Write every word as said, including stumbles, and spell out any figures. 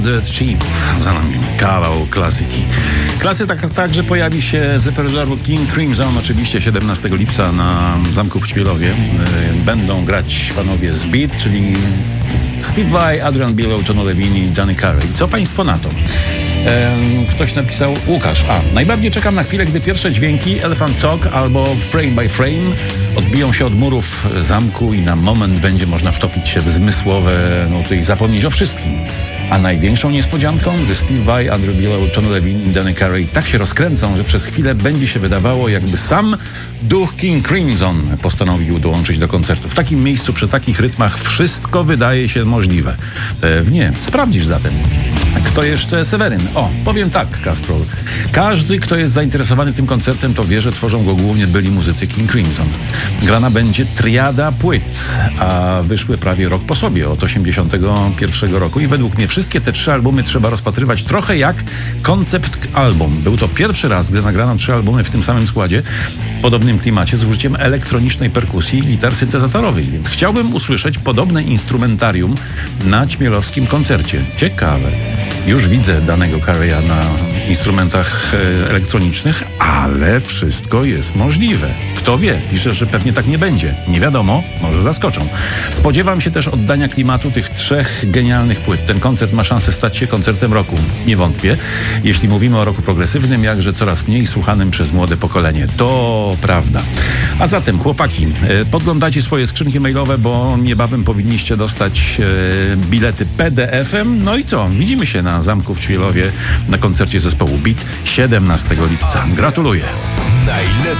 Dirt Cheap, za nami kawał klasyki. Klasy tak, także pojawi się z repertuaru King Crimson, oczywiście siedemnastego lipca na Zamku w Ćpielowie. Będą grać panowie z Beat, czyli Steve Vai, Adrian Belew, Tony Levine i Danny Carey. Co państwo na to? Ktoś napisał, Łukasz, a najbardziej czekam na chwilę, gdy pierwsze dźwięki Elephant Talk albo Frame by Frame odbiją się od murów zamku i na moment będzie można wtopić się w zmysłowe nuty i zapomnieć o wszystkim. A największą niespodzianką, gdy Steve Vai, Adrian Belew, Tony Levine i Danny Carey tak się rozkręcą, że przez chwilę będzie się wydawało, jakby sam duch King Crimson postanowił dołączyć do koncertu. W takim miejscu, przy takich rytmach wszystko wydaje się możliwe. Pewnie. Sprawdzisz zatem. Kto jeszcze? Seweryn. O, powiem tak, Kasprol. Każdy, kto jest zainteresowany tym koncertem, to wie, że tworzą go głównie byli muzycy King Crimson. Grana będzie triada płyt, a wyszły prawie rok po sobie, od osiemdziesiątego pierwszego roku i według mnie wszystkie te trzy albumy trzeba rozpatrywać trochę jak koncept album. Był to pierwszy raz, gdy nagrano trzy albumy w tym samym składzie, w podobnym klimacie, z użyciem elektronicznej perkusji i gitar syntezatorowych. Więc chciałbym usłyszeć podobne instrumentarium na ćmielowskim koncercie. Ciekawe. Już widzę danego Careya na instrumentach e, elektronicznych, ale wszystko jest możliwe. Kto wie, pisze, że pewnie tak nie będzie. Nie wiadomo, może zaskoczą. Spodziewam się też oddania klimatu tych trzech genialnych płyt. Ten koncert ma szansę stać się koncertem roku. Nie wątpię. Jeśli mówimy o roku progresywnym, jakże coraz mniej słuchanym przez młode pokolenie. To prawda. A zatem, chłopaki, e, podglądajcie swoje skrzynki mailowe, bo niebawem powinniście dostać e, bilety P D F-em. No i co? Widzimy się na Zamku w Ćpielowie na koncercie zespołu Beat siedemnastego lipca. Gratuluję. Najlepszy